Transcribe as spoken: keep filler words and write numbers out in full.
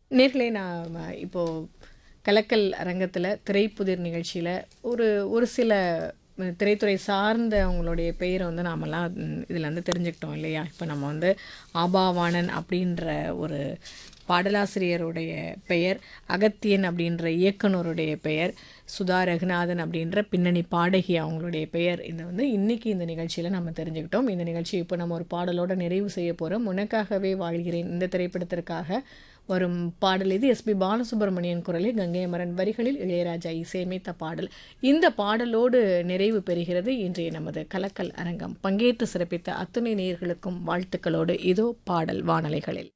நேர்களே நான் இப்போது கலக்கல் அரங்கத்தில் திரைப்புதிர் நிகழ்ச்சியில் ஒரு ஒரு சில திரைத்துறை சார்ந்த அவங்களுடைய பெயரை வந்து நாமெல்லாம் இதில் வந்து தெரிஞ்சுக்கிட்டோம் இல்லையா. இப்போ நம்ம வந்து ஆபாவாணன் அப்படின்ற ஒரு பாடலாசிரியருடைய பெயர், அகத்தியன் அப்படின்ற இயக்குனருடைய பெயர், சுதா ரகுநாதன் அப்படின்ற பின்னணி பாடகி அவங்களுடைய பெயர், இதை வந்து இன்றைக்கி இந்த நிகழ்ச்சியில் நம்ம தெரிஞ்சுக்கிட்டோம். இந்த நிகழ்ச்சி இப்போ நம்ம ஒரு பாடலோடு நிறைவு செய்ய போகிறோம். உனக்காகவே வாழ்கிறேன் இந்த திரைப்படத்திற்காக வரும் பாடல் இது. எஸ்பி பாலசுப்ரமணியன் குரலில், கங்கை அமரன் வரிகளில், இளையராஜா இசையமைத்த பாடல். இந்த பாடலோடு நிறைவு பெறுகிறது இன்றைய நமது கலக்கல் அரங்கம். பங்கேற்று சிறப்பித்த அத்துணை நேயர்களுக்கும் வாழ்த்துக்களோடு இதோ பாடல் வானலைகளில்.